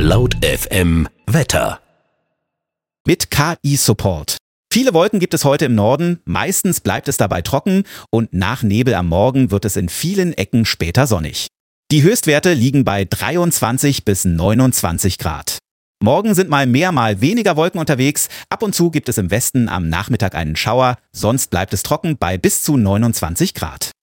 Laut FM Wetter. Mit KI-Support. Viele Wolken gibt es heute im Norden, meistens bleibt es dabei trocken und nach Nebel am Morgen wird es in vielen Ecken später sonnig. Die Höchstwerte liegen bei 23 bis 29 Grad. Morgen sind mal mehr, mal weniger Wolken unterwegs. Ab und zu gibt es im Westen am Nachmittag einen Schauer, sonst bleibt es trocken bei bis zu 29 Grad.